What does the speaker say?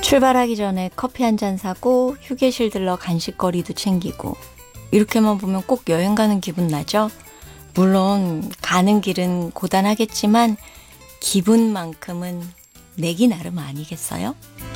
출발하기 전에 커피 한 잔 사고 휴게실 들러 간식거리도 챙기고 이렇게만 보면 꼭 여행 가는 기분 나죠? 물론 가는 길은 고단하겠지만 기분만큼은 내기 나름 아니겠어요?